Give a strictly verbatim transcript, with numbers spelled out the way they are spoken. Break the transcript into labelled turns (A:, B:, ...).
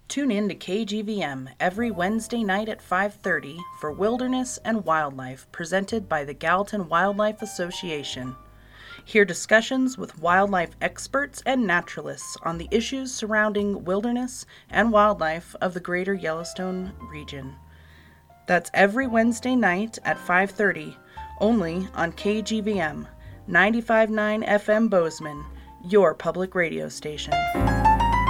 A: Tune in to K G V M every Wednesday night at five thirty for Wilderness and Wildlife presented by the Gallatin Wildlife Association. Hear discussions with wildlife experts and naturalists on the issues surrounding wilderness and wildlife of the greater Yellowstone region. That's every Wednesday night at five thirty, only on K G V M, ninety-five point nine F M Bozeman, your public radio station.